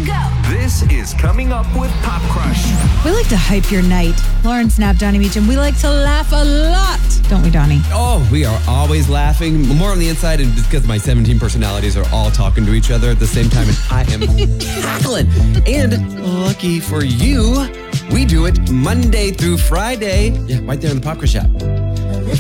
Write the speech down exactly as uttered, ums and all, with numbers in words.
go. This is Coming Up with Pop Crush. We like to hype your night. Lauren Snap, Donnie Meacham. We like to laugh a lot, don't we, Donnie? Oh, we are always laughing. More on the inside, and because my seventeen personalities are all talking to each other at the same time, and I am cackling. And lucky for you, we do it Monday through Friday. Yeah, right there in the Pop Crush app.